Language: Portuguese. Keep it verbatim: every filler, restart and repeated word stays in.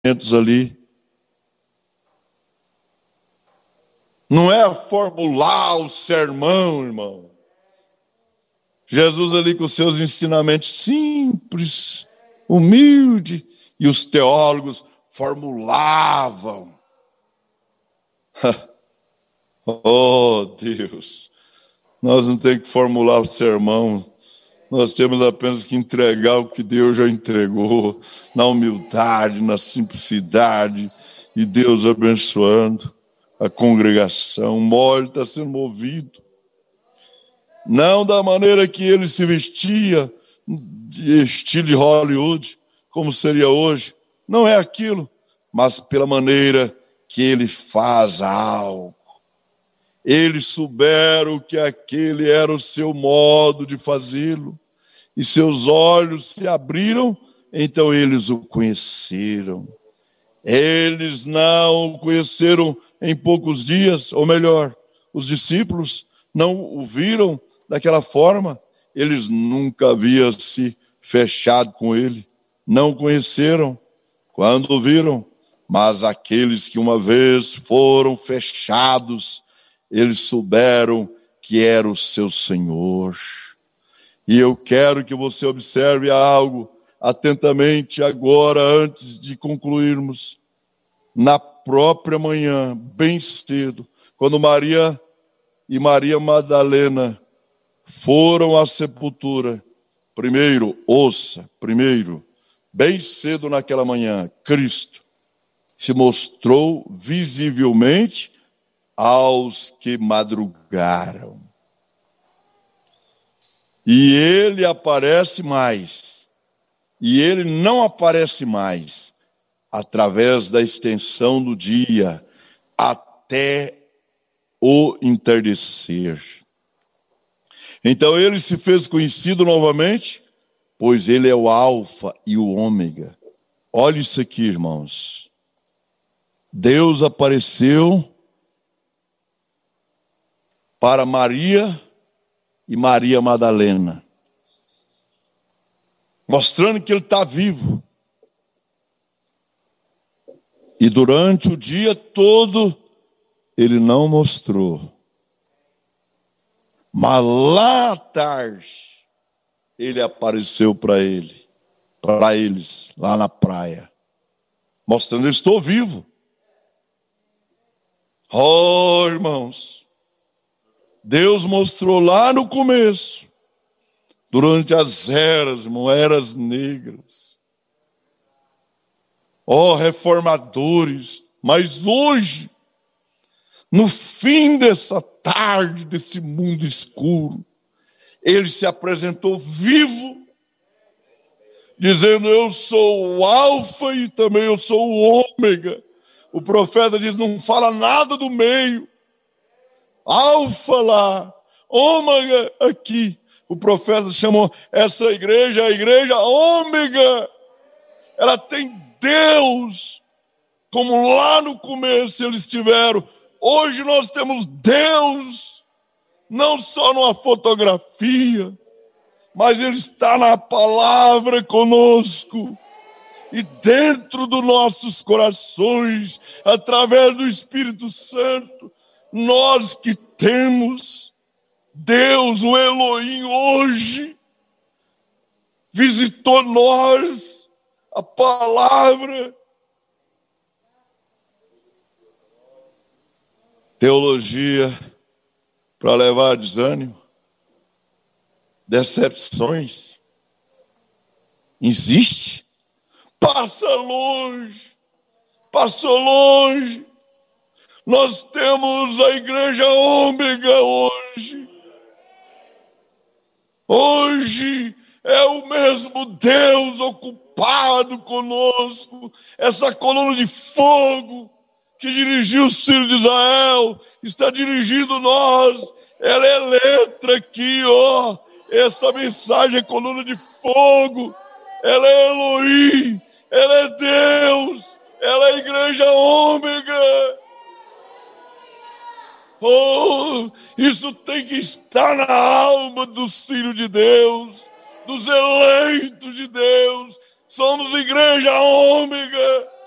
ali. Não é formular o sermão, irmão. Jesus ali com seus ensinamentos simples, humilde, e os teólogos formulavam. Oh, Deus, nós não temos que formular o sermão. Nós temos apenas que entregar o que Deus já entregou, na humildade, na simplicidade, e Deus abençoando a congregação. O molho está sendo movido. Não da maneira que ele se vestia, de estilo de Hollywood, como seria hoje. Não é aquilo, mas pela maneira que ele faz algo. Eles souberam que aquele era o seu modo de fazê-lo, e seus olhos se abriram, então eles o conheceram. Eles não o conheceram em poucos dias, ou melhor, os discípulos não o viram daquela forma. Eles nunca haviam se fechado com ele, não o conheceram quando o viram, mas aqueles que uma vez foram fechados, eles souberam que era o seu Senhor. E eu quero que você observe algo atentamente agora, antes de concluirmos. Na própria manhã, bem cedo, quando Maria e Maria Madalena foram à sepultura, primeiro, ouça, primeiro, bem cedo naquela manhã, Cristo se mostrou visivelmente aos que madrugaram. E ele aparece mais. E ele não aparece mais através da extensão do dia até o entardecer. Então ele se fez conhecido novamente, pois ele é o alfa e o ômega. Olha isso aqui, irmãos. Deus apareceu para Maria e Maria Madalena, mostrando que ele está vivo. E durante o dia todo, ele não mostrou. Mas lá à tarde, ele apareceu para ele, para eles, lá na praia, mostrando: eu estou vivo. Oh, irmãos, Deus mostrou lá no começo, durante as eras, eras negras. Oh, reformadores, mas hoje, no fim dessa tarde, desse mundo escuro, ele se apresentou vivo, dizendo: eu sou o alfa e também eu sou o ômega. O profeta diz: não fala nada do meio. Alfa lá, ômega aqui. O profeta chamou essa igreja, a igreja ômega. Ela tem Deus, como lá no começo eles tiveram. Hoje nós temos Deus, não só numa fotografia, mas Ele está na palavra conosco. E dentro dos nossos corações, através do Espírito Santo, nós que temos Deus, o Elohim, hoje, visitou nós, a palavra. Teologia para levar desânimo, decepções, existe? Passa longe, passou longe. Nós temos a igreja ômega hoje. Hoje é o mesmo Deus ocupado conosco. Essa coluna de fogo que dirigiu os filhos de Israel está dirigindo nós. Ela é letra aqui, ó. Essa mensagem é coluna de fogo. Ela é Elohim. Ela é Deus. Ela é a igreja ômega. Oh, isso tem que estar na alma dos filhos de Deus, dos eleitos de Deus. Somos igreja ômega.